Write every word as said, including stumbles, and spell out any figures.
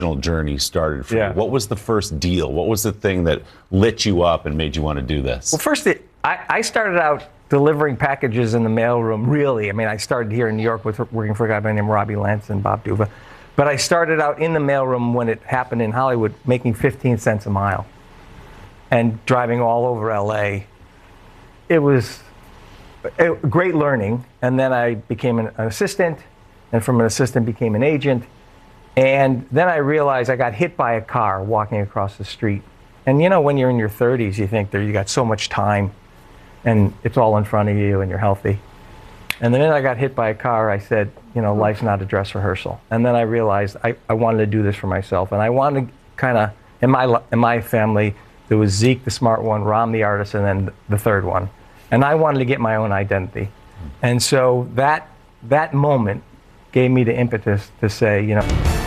journey started for Yeah. you? What was the first deal? What was the thing that lit you up and made you want to do this? Well, first, it, I, I started out delivering packages in the mailroom, really. I mean, I started here in New York with working for a guy by the name of Robbie Lentz and Bob Duva. But I started out in the mailroom when it happened in Hollywood, making fifteen cents a mile and driving all over L A. It was a great learning. And then I became an, an assistant, and from an assistant became an agent. And then I realized I got hit by a car walking across the street. And you know, when you're in your thirties, you think that you got so much time and it's all in front of you and you're healthy. And then I got hit by a car, I said, you know, life's not a dress rehearsal. And then I realized I, I wanted to do this for myself. And I wanted to kind of, in my, in my family, there was Zeke, the smart one, Ram, the artist, and then the third one. And I wanted to get my own identity. And so that, that moment gave me the impetus to say, you know,